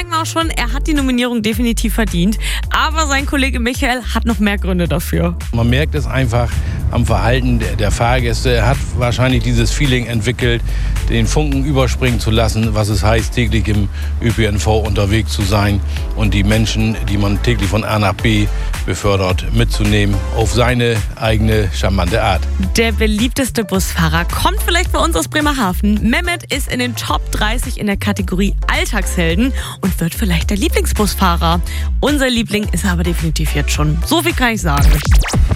merken wir auch schon, er hat die Nominierung definitiv verdient. Aber sein Kollege Michael hat noch mehr Gründe dafür. Man merkt es einfach am Verhalten der Fahrgäste. Er hat wahrscheinlich dieses Feeling entwickelt, den Funken überspringen zu lassen, was es heißt, täglich im ÖPNV unterwegs zu sein und die Menschen, die man täglich von A nach B befördert, mitzunehmen auf seine eigene charmante Art. Der beliebteste Busfahrer kommt vielleicht bei uns aus Bremerhaven. Mehmet ist in den Top 30 in der Kategorie Alltagshelden und wird vielleicht der Lieblingsbusfahrer. Unser Liebling ist er aber definitiv jetzt schon. So viel kann ich sagen.